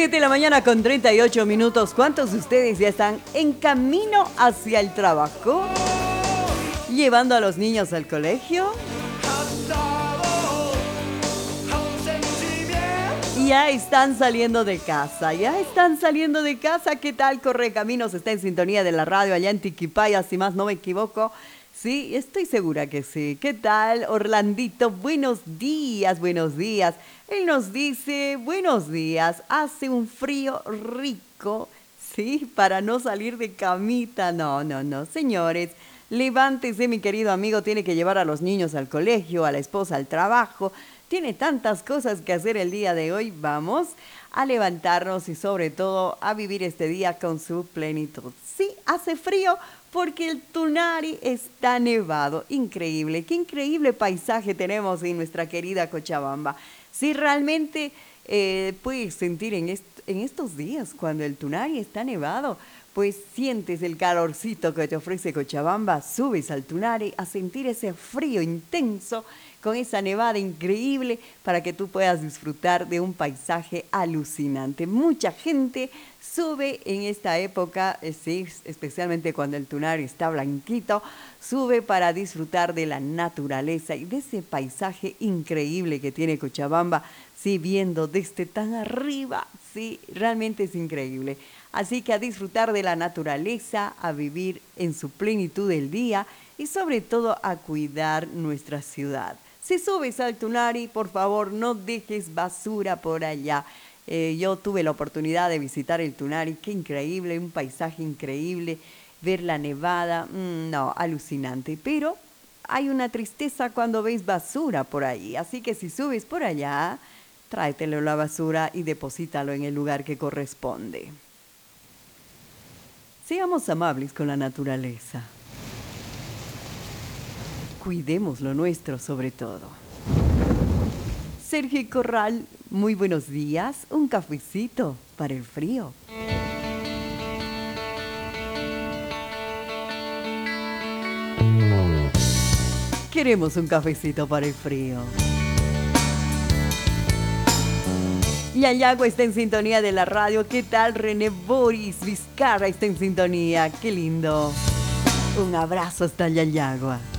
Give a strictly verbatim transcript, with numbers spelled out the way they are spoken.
siete de la mañana con treinta y ocho minutos. ¿Cuántos de ustedes ya están en camino hacia el trabajo? ¿Llevando a los niños al colegio? Ya están saliendo de casa, ya están saliendo de casa. ¿Qué tal? Correcaminos está en sintonía de la radio allá en Tiquipaya, si más no me equivoco. Sí, estoy segura que sí. ¿Qué tal, Orlandito? Buenos días, buenos días. Él nos dice, buenos días, hace un frío rico, ¿sí? Para no salir de camita. No, no, no, señores. Levántese, mi querido amigo, tiene que llevar a los niños al colegio, a la esposa al trabajo. Tiene tantas cosas que hacer el día de hoy. Vamos a levantarnos y sobre todo a vivir este día con su plenitud. Sí, hace frío porque el Tunari está nevado. Increíble, qué increíble paisaje tenemos en nuestra querida Cochabamba. Sí, realmente eh, puedes sentir en, est en estos días cuando el Tunari está nevado, pues sientes el calorcito que te ofrece Cochabamba, subes al Tunari a sentir ese frío intenso con esa nevada increíble para que tú puedas disfrutar de un paisaje alucinante. Mucha gente sube en esta época, sí, especialmente cuando el Tunari está blanquito, sube para disfrutar de la naturaleza y de ese paisaje increíble que tiene Cochabamba, sí, viendo desde tan arriba, sí, realmente es increíble. Así que a disfrutar de la naturaleza, a vivir en su plenitud del día y sobre todo a cuidar nuestra ciudad. Si subes al Tunari, por favor, no dejes basura por allá. Eh, yo tuve la oportunidad de visitar el Tunari, qué increíble, un paisaje increíble, ver la nevada, mmm, no, alucinante. Pero hay una tristeza cuando ves basura por ahí, así que si subes por allá, tráetelo la basura y deposítalo en el lugar que corresponde. Seamos amables con la naturaleza. Cuidemos lo nuestro sobre todo. Sergio Corral, muy buenos días. Un cafecito para el frío. Queremos un cafecito para el frío. Yayagua está en sintonía de la radio. ¿Qué tal? René Boris Vizcarra está en sintonía. Qué lindo. Un abrazo hasta Yayagua.